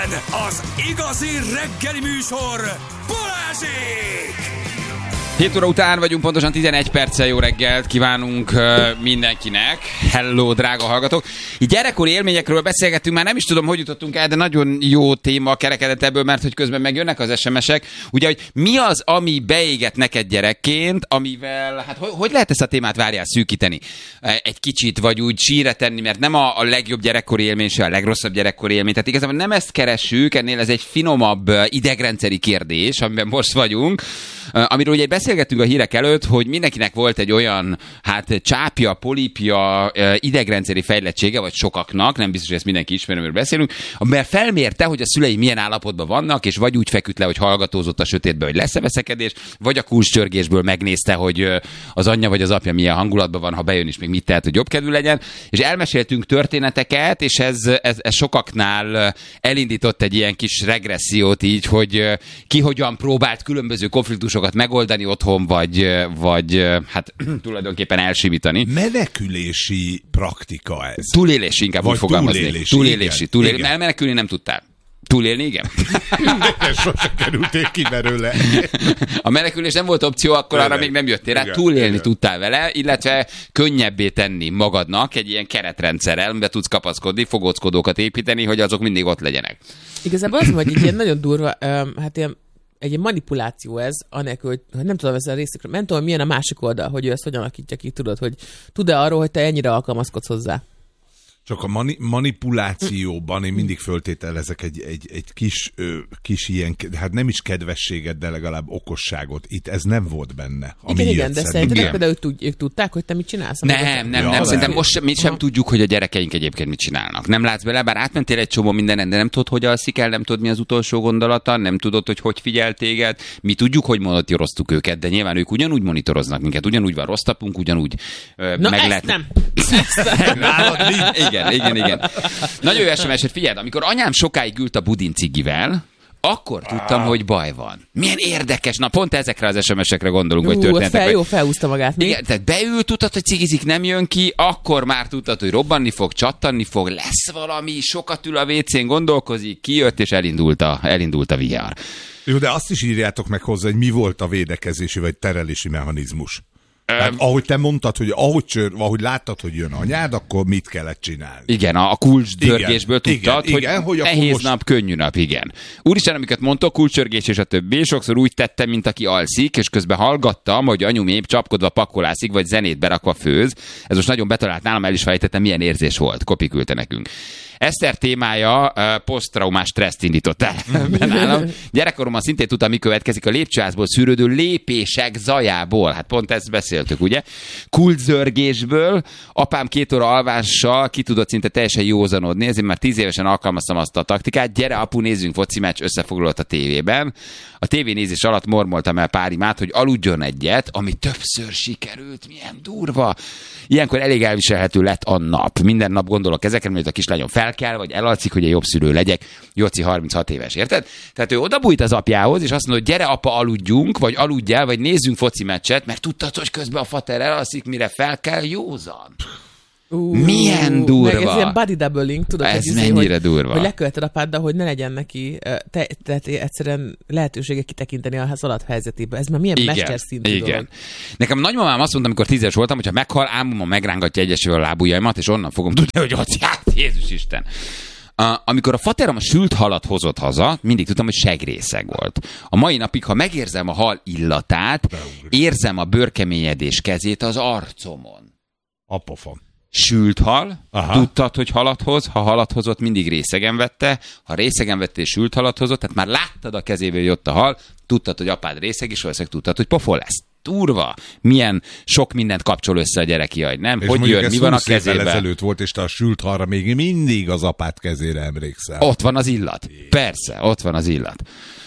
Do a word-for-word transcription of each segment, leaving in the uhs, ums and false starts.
Az igazi reggeli műsor Balázsék! hét óra után vagyunk, pontosan tizenegy perccel. Jó reggelt kívánunk uh, mindenkinek. Hello, drága hallgatók. Így gyerekkori élményekről beszélgettünk, már nem is tudom, hogy jutottunk el, de nagyon jó téma kerekedett ebből, mert hogy közben megjönnek az es em esek. Ugye, hogy mi az, ami beégett neked gyerekként, amivel, hát hogy, hogy lehet ezt a témát, várjál, szűkíteni egy kicsit, vagy úgy sírre tenni, mert nem a, a legjobb gyerekkori élmény, se a legrosszabb gyerekkori élmény. Tehát igazából nem ezt keressük, ennél ez egy finomabb idegrendszeri kérdés, amiben most vagyunk, amiről ugye beszélgettünk a hírek előtt, hogy mindenkinek volt egy olyan, hát csápja, polipja, idegrendszeri fejlettsége, vagy sokaknak, nem biztos, hogy ezt mindenki ismeri, amiről beszélünk, amivel felmérte, hogy a szülei milyen állapotban vannak, és vagy úgy feküdt le, hogy hallgatózott a sötétbe, hogy lesz-e veszekedés, vagy a kulcscsörgésből megnézte, hogy az anyja vagy az apja milyen hangulatban van, ha bejön is még mit tehet, hogy jobb kedvű legyen. És elmeséltünk történeteket, és ez, ez, ez sokaknál elindított egy ilyen kis regressziót így, hogy ki hogyan próbált különböző konfliktusokat megoldani otthon, vagy, vagy hát tulajdonképpen elsimítani. Menekülési praktika ez. Túlélési, inkább vagy úgy fogalmazni. Túlélési. Túlélési. túlélési. Igen. Elmenekülni nem tudtál. Túlélni, igen. Sose kerültél ki belőle. A menekülés nem volt opció, akkor arra még nem jöttél rá. Túlélni igen. tudtál vele, illetve könnyebbé tenni magadnak egy ilyen keretrendszerrel, amiben tudsz kapaszkodni, fogóckodókat építeni, hogy azok mindig ott legyenek. Igazából az, hogy így ilyen nagyon durva, hát ilyen egy ilyen manipuláció ez, anélkül, hogy nem tudom ezzel a részükről, nem tudom, milyen a másik oldal, hogy ő ezt hogyan alakítja ki, tudod, hogy tud-e arról, hogy te ennyire alkalmazkodsz hozzá? Csak a mani- manipulációban én mindig föltételezek egy, egy, egy kis, ö, kis ilyen, hát nem is kedvességet, de legalább okosságot. Itt ez nem volt benne. Igen, igen, de szerinted például tud, ők tudták, hogy te mit csinálsz? Nem, nem, nem, nem. Szerintem most sem, mi sem tudjuk, hogy a gyerekeink egyébként mit csinálnak. Nem látsz bele, bár átmentél egy csomó mindenen, de nem tudod, hogy alszik el, nem tudod, mi az utolsó gondolata, nem tudod, hogy hogy figyel téged. Mi tudjuk, hogy monitoroztuk őket, de nyilván ők ugyanúgy monitoroznak minket, ugyanúgy van rossz tapunk, ugyanúgy ö, Na meg ezt lehet... nem! Ezt nem. Igen, igen, igen. Nagyon jó es em es, hogy figyeld, amikor anyám sokáig ült a budin cigivel, akkor tudtam, hogy baj van. Milyen érdekes. Na, pont ezekre az es em esekre gondolunk, Ú, hogy történetek. fel, jó, felhúzta magát. Még. Igen, tehát beült, tudtad, hogy cigizik, nem jön ki, akkor már tudtad, hogy robbanni fog, csattanni fog, lesz valami, sokat ül a vécén, gondolkozik, kijött, és elindult a, elindult a vihar. Jó, de azt is írjátok meg hozzá, hogy mi volt a védekezési vagy terelési mechanizmus. Tehát, ahogy te mondtad, hogy ahogy, csör, ahogy láttad, hogy jön anyád, akkor mit kellett csinálni? Igen, a, a kulcsdörgésből tudtad, igen, hogy, igen, hogy nehéz most... nap, könnyű nap, igen. Úristen, amiket mondtok, kulcsörgés és a többi, sokszor úgy tettem, mint aki alszik, és közben hallgattam, hogy anyum épp csapkodva pakolászik, vagy zenét berakva főz. Ez most nagyon betalált nálam, el is fejtettem, milyen érzés volt. Kopi küldte nekünk. Eszter témája uh, posztraumás stresszt indított el nálam. Gyerekkoromban szintén tudtam, mi következik a lépcsőházból szűrődő lépések zajából. Hát pont ezt beszéltük, ugye? Kulcszörgésből, apám két óra alvással ki tudott szinte teljesen józanodni, ezért már tíz évesen alkalmaztam azt a taktikát. Gyere, apu, nézzünk foci meccs, összefoglalott a tévében. A tévénézés alatt mormoltam el pár imát, hogy aludjon egyet, ami többször sikerült. Milyen durva. Ilyenkor elég elviselhető lett a nap. Minden nap gondolok ezekre, mert a kislányom fel kell, vagy elalszik, hogy egy jobb szülő legyek. Jóci harminchat éves, érted? Tehát ő odabújt az apjához, és azt mondta, hogy gyere, apa, aludjunk, vagy aludjál, vagy nézzünk foci meccset, mert tudtad, hogy közben a fater elalszik, mire fel kell, józan. Uh, Milyen durva. Meg ez ilyen body doubling, tudod, ez hogy, mennyire hogy, durva. hogy leköveted apáddal, hogy ne legyen neki te, tehát egyszerűen lehetősége kitekinteni a alatt helyzetébe. Ez már milyen igen, mesterszintű igen. dolog. Nekem nagymamám azt mondta, amikor tízes voltam, hogyha meghal, álmomban megrángatja egyesével a lábujjaimat, és onnan fogom tudni, hogy ott hát, Jézus Isten. Uh, amikor a faterom a sült halat hozott haza, mindig tudtam, hogy segrészeg volt. A mai napig, ha megérzem a hal illatát, érzem a bőrkeményedés kezét az arcomon. A pofon. Sült hal, aha. Tudtad, hogy halat hoz, ha halat hozott, mindig részegen vette, ha részegen vette és sült halat hozott, tehát már láttad a kezéből, hogy jött a hal, tudtad, hogy apád részeg, és valószínűleg tudtad, hogy pofon lesz. Durva. Milyen sok mindent kapcsol össze a gyereki agy, nem? És hogy jön, mi van a kezében? ezelőtt volt, és te a sült halra még mindig az apád kezére emlékszel. Ott van az illat. Persze, ott van az illat.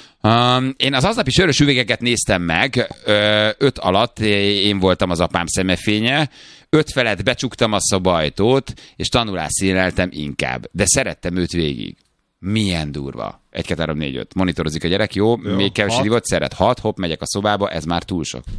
Um, én az aznapi sörös üvegeket néztem meg, ö, öt alatt én voltam az apám szemefénye, öt felett becsuktam a szobajtót, és tanulásszíneltem inkább, de szerettem őt végig. Milyen durva. egy, kettő, három, négy, öt. Monitorozik a gyerek, jó, jó még kevesebb volt, szeret. hat, hopp, megyek a szobába, ez már túl sok.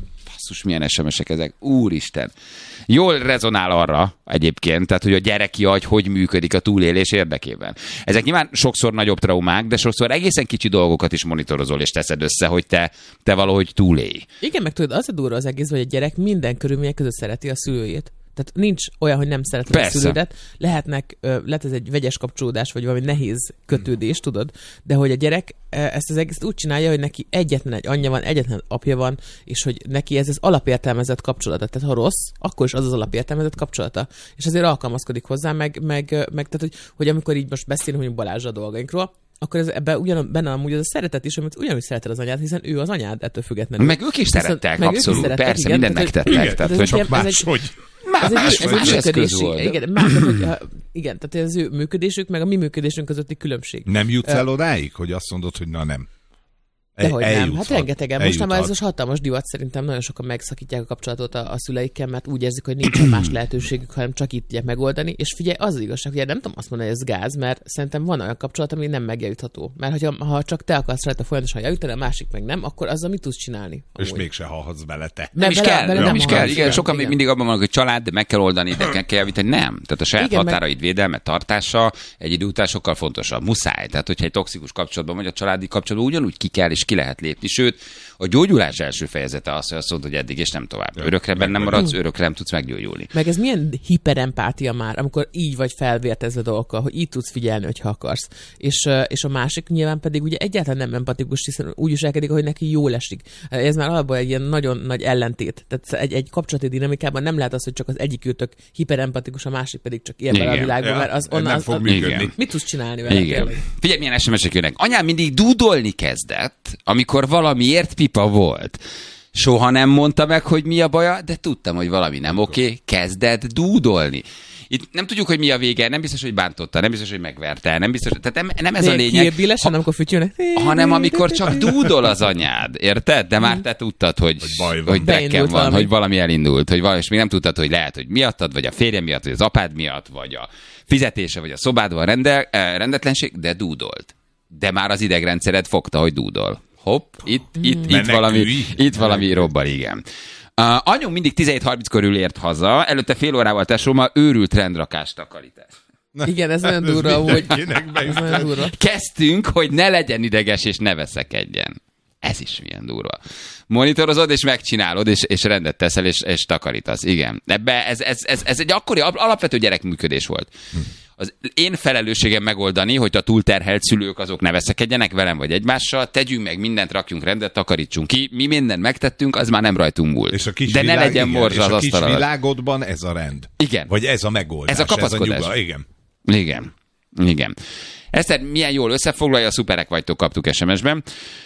basszus, milyen es em esek ezek, úristen. Jól rezonál arra egyébként, tehát hogy a gyereki agy hogy működik a túlélés érdekében. Ezek nyilván sokszor nagyobb traumák, de sokszor egészen kicsi dolgokat is monitorozol és teszed össze, hogy te, te valahogy túlélj. Igen, meg tudod, az a durva az egész, hogy a gyerek minden körülmények között szereti a szülőjét. Tehát nincs olyan, hogy nem szereted a szülődet. Lehetnek, lehet ez egy vegyes kapcsolódás, vagy valami nehéz kötődés, tudod, de hogy a gyerek ezt az egész úgy csinálja, hogy neki egyetlen egy anyja van, egyetlen apja van, és hogy neki ez az alapértelmezett kapcsolata. Tehát ha rossz, akkor is az az alapértelmezett kapcsolata. És azért alkalmazkodik hozzá, meg, meg, meg tehát, hogy, hogy amikor így most beszélünk mondjuk Balázsra a dolgainkról, akkor ez, ebben ugyan, benne amúgy az a szeretet is, amit ugyanúgy szereted az anyád, hiszen ő az anyád ettől függetlenül. Meg ők is szerettek, meg abszolút, is szerettek, persze, igen, mindent megtettek. Tehát, hogy csak máshogy. Ez egy, ez egy működési, igen, más, hogy, igen, tehát az ő működésük, meg a mi működésünk közötti különbség. Nem jutsz el odáig, hogy azt mondod, hogy na nem? Dehogy nem, hát rengetegen. Most már ez az hatalmas divat, szerintem nagyon sokan megszakítják a kapcsolatot a, a szüleikkel, mert úgy érzik, hogy nincs más lehetőségük, hanem csak itt tudják megoldani. És figyelj, az az igazság, hogy nem tudom azt mondani, hogy ez gáz, mert szerintem van olyan kapcsolat, ami nem megjavítható. Mert hogyha, ha csak te akarsz rajta folyamatosan javítani, a másik meg nem, akkor azzal mit tudsz csinálni? És mégse hallhatsz bele te. Nem, nem is kell, bele, nem, nem is kell. Igen, sokan igen. még mindig abban vannak, hogy család, de meg kell oldani, de kell, kell javítani. Nem. Tehát a saját igen, határaid meg... védelme, tartása egy idő után sokkal fontosabb. Muszáj. Tehát, hogyha egy toxikus kapcsolatban vagy a családi kapcsolatban ugyanúgy ki kell és ki lehet lépni. Sőt, a gyógyulás első fejezete az, hogy azt mondod, hogy eddig és nem tovább. Örökre bennem maradsz, örökre nem tudsz meggyógyulni. Meg ez milyen hiperempátia már, amikor így vagy felvértezve dolgokkal, hogy így tudsz figyelni, hogyha akarsz. És, és a másik nyilván pedig ugye egyáltalán nem empatikus, hiszen úgy is elkedik, hogy neki jól esik. Ez már alapból egy ilyen nagyon nagy ellentét. Tehát egy, egy kapcsolati dinamikában nem lehet az, hogy csak az egyik őtök hiperempatikus, a másik pedig csak él bele a világban, ja, mert az onnan nem az, fog az, működni. Mit tudsz csinálni vele? Igen. Figyelj, milyen es em esek jönnek. Anyám mindig dúdolni kezdett, amikor valamiért pipa volt. Soha nem mondta meg, hogy mi a baja, de tudtam, hogy valami nem oké, kezdett dúdolni. Itt nem tudjuk, hogy mi a vége, nem biztos, hogy bántotta, nem biztos, hogy megverte, nem biztos, tehát nem, nem ez a lényeg. Kiébélesen, ha, amikor fütyülnek. Hanem amikor csak dúdol az anyád, érted? De már te tudtad, hogy, hogy, baj van. hogy drekken van, valami. Hogy valami elindult, hogy valami, és még nem tudtad, hogy lehet, hogy miattad, vagy a férjem miatt, vagy az apád miatt, vagy a fizetése, vagy a szobádban rendel, rendetlenség, de dúdolt. De már az idegrendszered fogta, hogy dúdol. Hopp, itt, itt, itt valami, itt valami robban, igen. Uh, anyum mindig tizenhét harminc körül ért haza, előtte fél órával tesóma őrült rendrakás takarítás. Igen, ez nagyon durva, hogy ez nagyon durva. Kezdtünk, hogy ne legyen ideges és ne veszekedjen. Ez is milyen durva. Monitorozod és megcsinálod, és, és rendet teszel, és, és takarítasz. Igen. Ebbe ez, ez, ez, ez egy akkori alapvető gyerekműködés volt. Hm. Az én felelősségem megoldani, hogy a túlterhelt szülők azok ne veszekedjenek velem vagy egymással, tegyünk meg mindent, rakjunk rendet, takarítsunk ki, mi mindent megtettünk, az már nem rajtunk múlt. És a kis de világ, ne legyen igen, morzsa az asztal alatt. És a kis világodban ez a rend. Igen. Vagy ez a megoldás. Ez a kapaszkodás. Ez a nyuga, igen. Igen. Igen. Eszter, milyen jól összefoglalja, szuperek vagytok, kaptuk es em es-ben.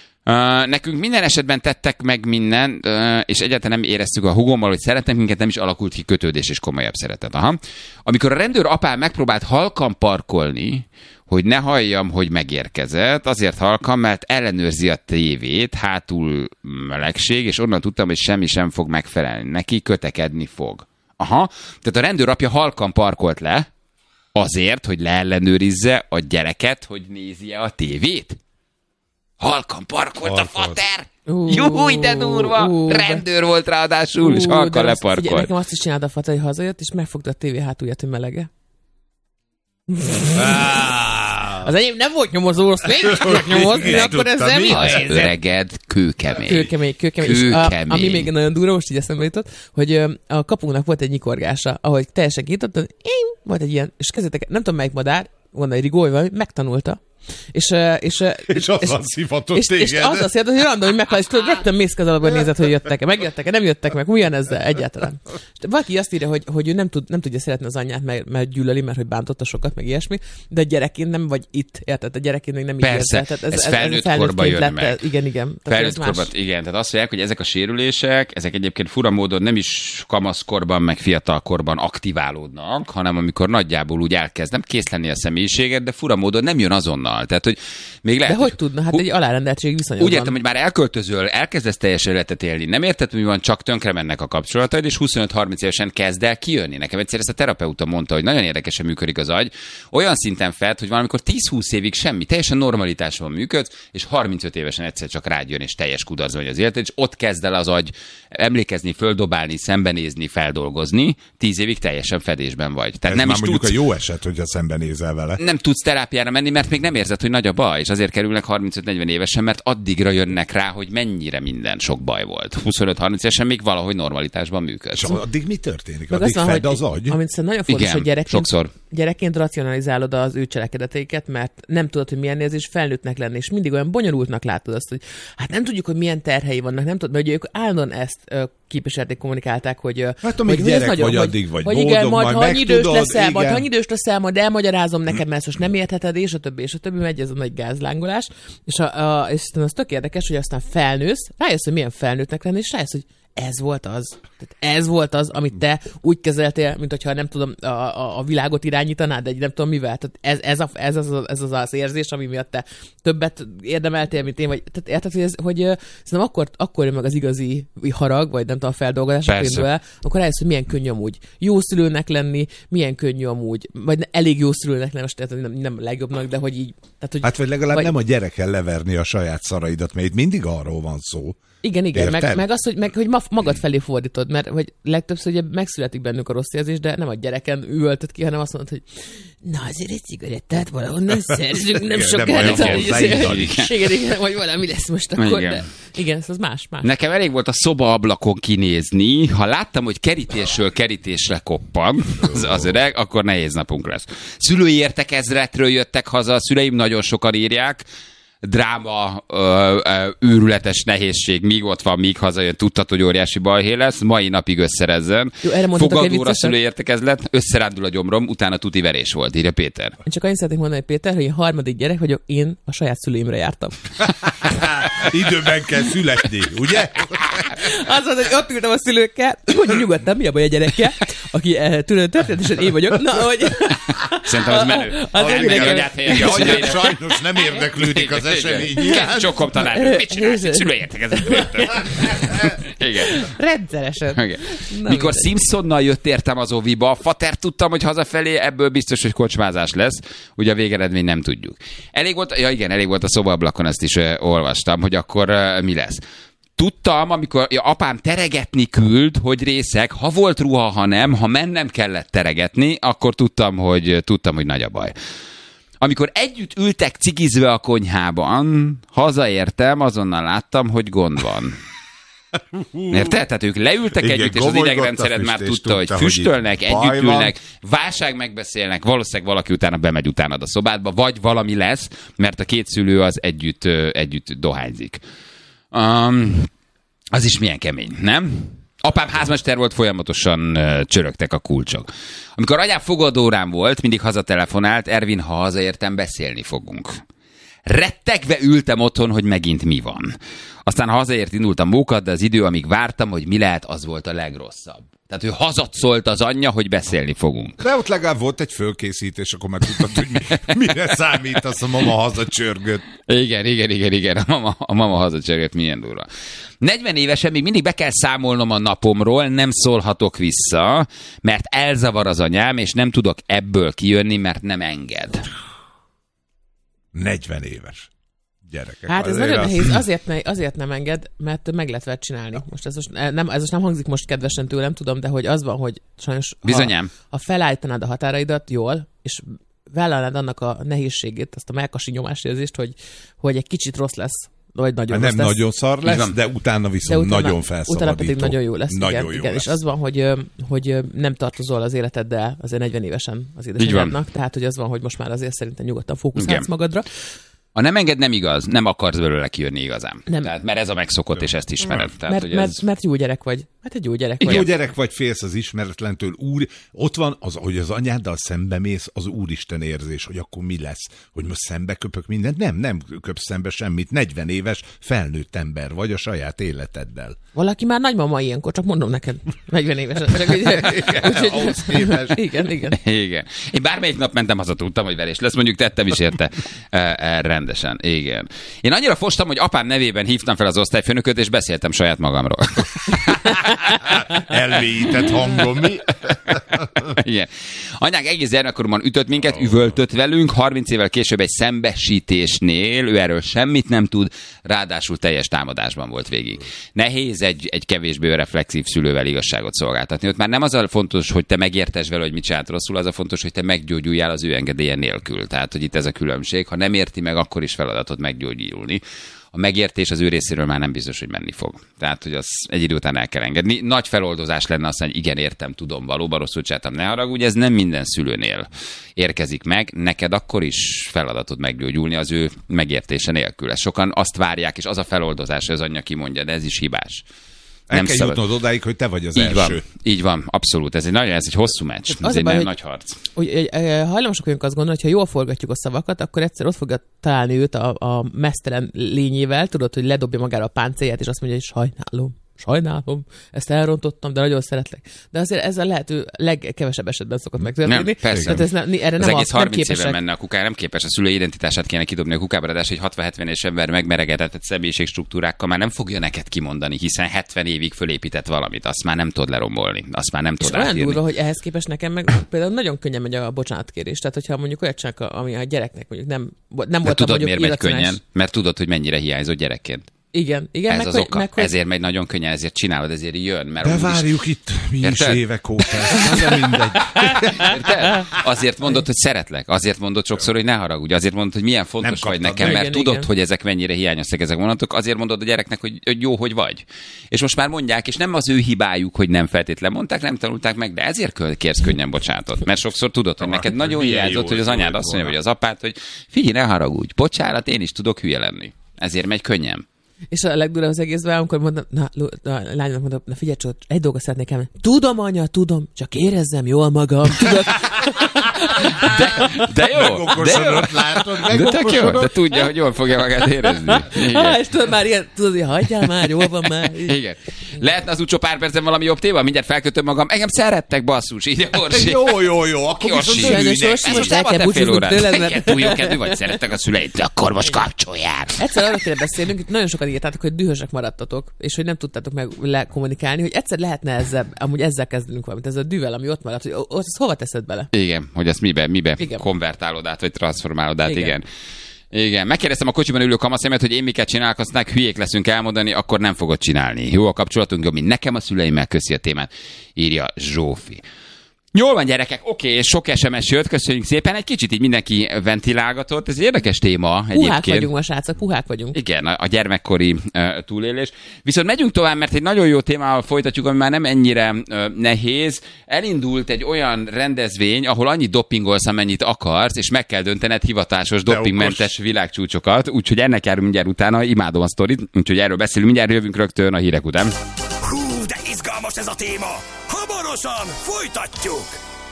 Uh, nekünk minden esetben tettek meg minden, uh, és egyáltalán nem éreztük a hugommal, hogy szeretnek minket, nem is alakult ki kötődés és komolyabb szeretet. Aha. Amikor a rendőr apám megpróbált halkan parkolni, hogy ne halljam, hogy megérkezett, azért halkan, mert ellenőrzi a tévét, hátul melegség, és onnan tudtam, hogy semmi sem fog megfelelni. Neki kötekedni fog. Aha. Tehát a rendőr apja halkan parkolt le, azért, hogy leellenőrizze a gyereket, hogy nézi-e a tévét. Halkan parkolt a fater! Uh, Júj, de durva! Uh, Rendőr volt ráadásul, uh, és halkan leparkolt. Figyelj, nekem azt is csinálta a fater, hogy hazajött, és megfogta a tévé hátulját, hogy melege. Az enyém nem volt nyomozó, azt nem tudok nyomozni, akkor ezzel mi? Az öreged kőkemény. Kőkemény, kőkemény. kőkemény. A, ami még nagyon durva, most így eszembe jutott, hogy a kapunknak volt egy nyikorgása, ahogy teljesen kinyitottan, volt egy ilyen, és kezdetek, nem tudom melyik madár, volna egy rigói valami, megtanulta. És, és, és, és azzal szivatott és, téged. És azzal szivatott, hogy random, hogy meghal, és tudod, rögtön mész alapban nézed, hogy jöttek-e, megjöttek-e, nem jöttek meg, milyen ezzel egyáltalán. És valaki azt írja, hogy, hogy ő nem, tud, nem tudja szeretni az anyját, mert, mert gyűlöli, mert hogy bántotta sokat, meg ilyesmi, de a gyerekként nem vagy itt, érted? A gyerekként még nem így persze, érted. ez, ez, ez felnőtt korban jön lett, meg. Igen, igen. Felnőtt korban, igen. Tehát azt mondják, hogy ezek a sérülések, ezek egyébként fura módon nem is kamaszkorban, meg fiatalkorban aktiválódnak, hanem amikor nagyjából úgy elkezd nem kész lenni a személyiséget, de fura módon nem jön azonnal. azonnal. Tehát, hogy még lehet, De hogy tudna? Hát egy alárendeltség viszonylag úgy van. értem, hogy már elköltözöl, elkezdesz teljes életet élni. Nem érted, hogy van, csak tönkre mennek a kapcsolataid, és huszonöt-harminc évesen kezd el kijönni. Nekem egyszer ezt a terapeuta mondta, hogy nagyon érdekesen működik az agy. Olyan szinten fed, hogy valamikor tíz-húsz évig semmi, teljesen normalitásban működsz, és harmincöt évesen egyszer csak rád jön, és teljes kudarc vagy az életed, és ott kezd el az agy emlékezni, földobálni, szembenézni, feldolgozni, tíz évig teljesen fedésben vagy. Tehát Ez nem már is mondjuk tudsz, a jó eset, hogyha szembenézel vele. nem tudsz terápiára menni, mert még nem érzed, hogy nagy a baj, és azért kerülnek harmincöt-negyven évesen, mert addigra jönnek rá, hogy mennyire minden sok baj volt. huszonöt-harminc évesen még valahogy normalitásban működ. És addig mi történik? Meg Addig azt van, fed hogy- az agy? Amit szerintem nagyon fontos, Igen, hogy gyerekként, sokszor. gyerekként racionalizálod az ő cselekedeteiket, mert nem tudod, hogy milyen érzés felnőttnek lenni, és mindig olyan bonyolultnak látod azt, hogy hát nem tudjuk, hogy milyen terhei vannak, nem tudod, mert ugye ők állandóan ezt ö, képviselték, kommunikálták, hogy, ö, Hát amíg hogy, gyerek ez nagyon, vagy, hogy, addig vagy hogy boldog, igen, majd majd ha annyi idős megtudod, leszel, majd ha igen. annyi idős leszel, majd elmagyarázom neked, mert ezt most nem értheted, és a többi, és a többi, megy ez a nagy gázlángolás, és, a, a, és az tök érdekes, hogy aztán felnősz, rájössz, hogy milyen felnőttnek lenni, és rájössz, hogy ez volt az. Tehát ez volt az, amit te úgy kezeltél, mint hogyha nem tudom, a, a, a világot irányítanád, de egy nem tudom mivel. Tehát ez, ez, a, ez, az, ez az az érzés, ami miatt te többet érdemeltél, mint én, vagy tehát érted, hogy, ez, hogy uh, szerintem akkor, akkor jön meg az igazi harag, vagy nem tudom, a feldolgozás, akkor indul el, akkor rájössz, hogy milyen könnyű amúgy jó szülőnek lenni, milyen könnyű amúgy, vagy elég jó szülőnek lenni, most tehát nem, nem legjobbnak, de hogy így. Tehát, hogy, Hát vagy legalább vagy, nem a gyereken leverni a saját szaraidat, mert itt mindig arról van szó. Igen, igen, meg, Érted? meg az, hogy, meg, hogy ma- magad felé fordítod, mert hogy legtöbbször ugye megszületik bennünk a rossz érzés, de nem a gyereken üvöltöd ki, hanem azt mondod, hogy na azért egy cigarettát valahonnan szerzünk, nem Igen, sokára. nem olyan talán- hozzáigazlik. Igen, igen, hogy valami lesz most akkor, Igen. de igen, ez az más, más. Nekem elég volt a szobaablakon kinézni, ha láttam, hogy kerítésről kerítésre koppan az, az öreg, akkor nehéz napunk lesz. Szülői értekezletről jöttek haza, a szüleim nagyon sokan írják, dráma, ö, ö, őrületes nehézség, míg ott van, míg hazajön, tudtad, hogy óriási balhé lesz, mai napig összerezzen. Jó, erre mondhatok egy Fogadóra vicceset? szülői értekezlet, összerándul a gyomrom, utána tuti verés volt, írja Péter. Én csak annyit szeretnék mondani, Péter, hogy én harmadik gyerek vagyok, én a saját szüleimre jártam. Időben kell születni, ugye? Az volt, hogy ott ültem a szülőkkel, hogy nyugodtan, mi a baj a gyerekkel, aki eh, tudod, történetesen én vagyok, na, hogy... Szerintem az menő. Az Az egy menő, menő. hogy áthelyezni Ja, a hogy szüleire. sajnos nem érdeklődik az esemény iránt. Csokom tanár, mit csinálsz? Itt szülői értekezlet. Igen. Rendszeresen. Igen. Na, Mikor mindegy. Simpsonnal jött értem az oviba, fater tudtam, hogy hazafelé ebből biztos, hogy kocsmázás lesz. Ugye a végeredmény nem tudjuk. Elég volt, ja igen, elég volt a szobaablakon, ezt is uh, olvastam, hogy akkor uh, mi lesz. Tudtam, amikor ja, apám teregetni küld, hogy részek, ha volt ruha, ha nem, ha mennem kellett teregetni, akkor tudtam, hogy, tudtam, hogy nagy a baj. Amikor együtt ültek cigizve a konyhában, hazaértem, azonnal láttam, hogy gond van. Érted? Tehát ők leültek Igen, együtt, és az gomolygott a idegrendszered már füst, és tudta, hogy tudta, hogy füstölnek, itt együtt baj van. ülnek, válság megbeszélnek, valószínűleg valaki utána bemegy utánad a szobádba, vagy valami lesz, mert a két szülő az együtt, ö, együtt dohányzik. Um, az is milyen kemény, nem? Apám házmester volt, folyamatosan uh, csörögtek a kulcsok. Amikor anyám fogadórám volt, mindig hazatelefonált, Ervin, ha hazaértem, beszélni fogunk. Rettegve ültem otthon, hogy megint mi van. Aztán hazaért indultam mókat, de az idő, amíg vártam, hogy mi lehet, az volt a legrosszabb. Tehát ő hazat szólt az anyja, hogy beszélni fogunk. De ott legalább volt egy fölkészítés, akkor megtudtad, hogy mi, mire számítasz, a mama hazacsörgött. Igen, igen, igen, igen. A mama, a mama hazacsörgött, milyen durva. negyven évesen még mindig be kell számolnom a napomról, nem szólhatok vissza, mert elzavar az anyám, és nem tudok ebből kijönni, mert nem enged. negyven éves gyerekek. Hát ez Azért nagyon azt- nehéz, azért, ne, azért nem enged, mert meg lehet vele csinálni. Most ez most nem, ez most nem hangzik most kedvesen tőlem, tudom, de hogy az van, hogy sajnos ha, Bizonyám. ha felállítanád a határaidat jól, és vállalnád annak a nehézségét, azt a melkasi nyomásérzést, hogy, hogy egy kicsit rossz lesz, vagy nagyon Nem rossz lesz. nagyon szar Így lesz, van. de utána De viszont utána, nagyon felszabadító. utána pedig nagyon jó lesz. Nagyon igen, jó igen. lesz. És az van, hogy, ö, hogy ö, nem tartozol az életeddel azért negyven évesen az édesanyádnak, tehát hogy az van, hogy most már azért szerintem nyugodtan fókuszálsz Igen. magadra. A nem enged nem igaz, nem akarsz belőle kijönni igazán. Nem. Tehát, mert ez a megszokott, és ezt ismered. Tehát, Mert, hogy mert, ez... mert jó gyerek vagy. Hát egy jó gyerek Egy vagy. jó gyerek vagy, félsz az ismeretlentől, úr, ott van, az, hogy az anyáddal szembe mész, az úristen érzés, hogy akkor mi lesz, hogy most szembe köpök mindent. Nem, nem köpsz szembe semmit, negyven éves felnőtt ember vagy a saját életeddel. Valaki már nagymama ilyenkor, csak mondom neked, negyven éves. Úgyhogy... igen, igen. Igen. Én bármelyik nap mentem haza, tudtam, hogy verés lesz, mondjuk tettem is érte e, e, rendesen. Igen. Én annyira fostam, hogy apám nevében hívtam fel az osztályfőnököt, és beszéltem saját magamról. Elmélyített hangom, mi? Igen. Anyánk egész gyermekkoromban ütött minket, üvöltött velünk, harminc évvel később egy szembesítésnél, ő erről semmit nem tud, ráadásul teljes támadásban volt végig. Nehéz egy, egy kevésbé reflexív szülővel igazságot szolgáltatni. Ott már nem az a fontos, hogy te megértesd vele, hogy mit csinált rosszul, az a fontos, hogy te meggyógyuljál az ő engedélye nélkül. Tehát, hogy itt ez a különbség. Ha nem érti meg, akkor is feladatod meggyógyulni. A megértés az ő részéről már nem biztos, hogy menni fog. Tehát, hogy az egy idő után el kell engedni. Nagy feloldozás lenne azt, hogy igen, értem, tudom, valóban rosszul csináltam, ne haragudj, ez nem minden szülőnél érkezik meg. Neked akkor is feladatod meggyógyulni az ő megértése nélkül. Ezt sokan azt várják, és az a feloldozás, hogy az anyja kimondja, de ez is hibás. El Nem kell szabad. jutnod odáig, hogy te vagy az így első. Van, így van, abszolút. Ez egy, nagyon, ez egy hosszú meccs. Ez egy baj, nagyon hogy- nagy harc. Hogy hajlamosak vagyunk azt gondolni, hogy ha jól forgatjuk a szavakat, akkor egyszer ott fogja találni őt a, a meztelen lényével, tudod, hogy ledobja magára a páncélját, és azt mondja, hogy sajnálom, sajnálom, ezt elrontottam, de nagyon szeretlek. De azért ez a lehető legkevesebb esetben szokott megtörténni. Nem, persze. Tehát ez nem, erre Az nem, egész a, nem harminc éven képesek. menne a kukára, nem képes a szülő identitását kéne kidobni a kukába, ráadásul egy hatvan-hetven éves ember megmeregetett személyiségstruktúrákkal már nem fogja neked kimondani, hiszen hetven évig fölépített valamit, azt már nem tudod lerombolni, azt már nem És tudod olyan átírni. durva, hogy ehhez képest nekem meg például nagyon könnyen megy a bocsánatkérés. Tehát, hogyha mondjuk olyat csinálok, ami a gyereknek mondjuk nem, nem De voltam tudod, mondjuk miért megy irracionális. könnyen? Mert tudod, hogy mennyire hiányzott gyerekként. Igen, igen. Ez meg, az hogy, oka. meg, hogy Ezért megy nagyon könnyen, ezért csinálod, ezért jön. Mert De amúgy is- várjuk itt mi is Érted? évek óta. Az a mindegy. Érted? Azért mondod, hogy szeretlek. Azért mondod sokszor, hogy ne haragudj. Azért mondod, hogy milyen fontos Nem vagy kaptad nekem, meg. mert Igen, tudod, igen. hogy ezek mennyire hiányoztak ezek a vonatok. Azért mondod a gyereknek, hogy, hogy jó, hogy vagy. És most már mondják, és nem az ő hibájuk, hogy nem feltétlen mondták, nem tanulták meg, de ezért kö- kérsz könnyen bocsánatot. Mert sokszor tudod, hogy neked nagyon milyen hiányzott, jó hogy az volt anyád azt mondja, volna. vagy az apád, hogy figyelj, ne haragudj. Bocsánat, én is tudok hülye lenni. Ezért megy könnyen. És a legdurvább az egészben, amikor mondom, na, Lu- na lányomnak mondom, na figyelj csak, egy dolgot szeretnék elmenni. Tudom, anya, tudom, csak érezzem jól magam, tudod. De, de jó, de jó. Megokosodott, látod? De tök jó, de Megokosodott. tudja, hogy jól fogja magát érezni. Igen. Ah, és tudod már ilyen, tudod, hogy hagyjál már, jól van már. Igen. Lehetne az utcsó pár percen valami jobb téma? Mindjárt felkötöm magam. Engem szerettek, basszus, így a Orsi. Jó, jó, jó, akkor Orsi. viszont Sajnos, örülnek. Orsi, Ez most nem el kell volt egy fél búcsúznunk órán. tőled, mert- Igen, túl jó kedvű vagy, szerettek a szüleid, de akkor most kapcsoljál. Egyszer arra kéne beszélnünk, itt nagyon sokan írtátok, hogy dühösek maradtatok, és hogy nem tudtátok meg lekommunikálni, hogy egyszer lehetne ezzel, amúgy ezzel kezdenünk valamit, ez a düvel, ami ott maradt, hogy o- azt hova teszed bele? Igen, hogy ezt mibe, mibe Igen. konvertálod át, vagy transformálod át, igen. Igen. Igen, megkérdeztem a kocsiban ülő kamaszemet, hogy én miket csinálok, aztán hülyék leszünk elmondani, akkor nem fogod csinálni. Jó a kapcsolatunk, jobb, mint nekem a szüleimmel, köszi a témát, írja Zsófi. Jól van, gyerekek, oké, és sok es em es jött, köszönjük szépen, egy kicsit így mindenki ventilálgatott, ez egy érdekes téma Puhák egyébként. vagyunk ma, srácok, puhák vagyunk. Igen, a a gyermekkori uh, túlélés. Viszont megyünk tovább, mert egy nagyon jó témával folytatjuk, ami már nem ennyire uh, nehéz. Elindult egy olyan rendezvény, ahol annyit dopingolsz, amennyit akarsz, és meg kell döntened hivatásos De dopingmentes világcsúcsokat. Úgyhogy ennek járunk mindjárt utána, imádom a sztorit, úgyhogy erről beszélünk, mindjárt jövünk rögtön a hírek után. Hú, de izgalmas ez a téma! Hamarosan folytatjuk!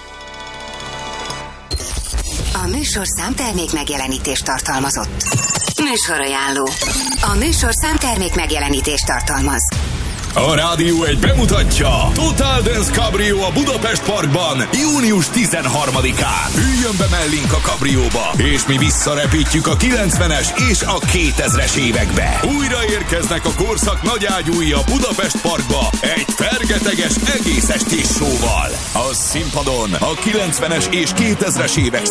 A műsor számtermék megjelenítést tartalmazott. Műsorajánló. A műsor számtermék megjelenítést tartalmaz. A Rádió egy bemutatja Total Dance Cabrio a Budapest Parkban június tizenharmadikán. Üljön be mellénk a kabrióba, és mi visszarepítjük a kilencvenes és a kétezres évekbe. Újra érkeznek a korszak nagyágyúi a Budapest Parkba egy fergeteges egész estés showval. A színpadon a kilencvenes és kétezres évek